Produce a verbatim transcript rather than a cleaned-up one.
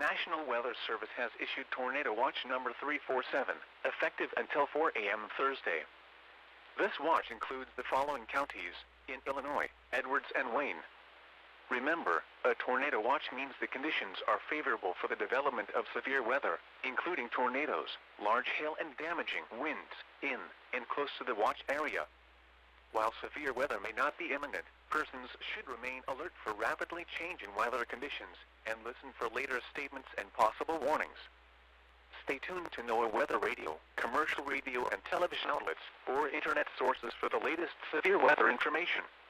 National Weather Service has issued Tornado Watch number three four seven, effective until four a m Thursday. This watch includes the following counties in Illinois: Edwards and Wayne. Remember, a tornado watch means the conditions are favorable for the development of severe weather, including tornadoes, large hail and damaging winds, in and close to the watch area. While severe weather may not be imminent, persons should remain alert for rapidly changing weather conditions and listen for later statements and possible warnings. Stay tuned to NOAA Weather Radio, commercial radio and television outlets, or internet sources for the latest severe weather information.